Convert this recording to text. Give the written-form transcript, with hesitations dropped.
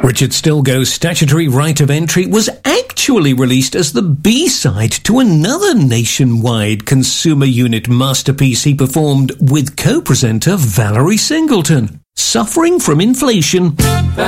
Richard Stilgoe's Statutory Right of Entry was actually released as the B-side to another nationwide consumer unit masterpiece he performed with co-presenter Valerie Singleton, Suffering from Inflation.